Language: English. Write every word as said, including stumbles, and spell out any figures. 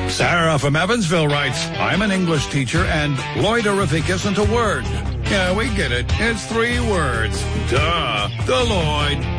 Sarah from Evansville writes, I'm an English teacher and Lloyderific isn't a word. Yeah, we get it. It's three words. Duh. Deloitte.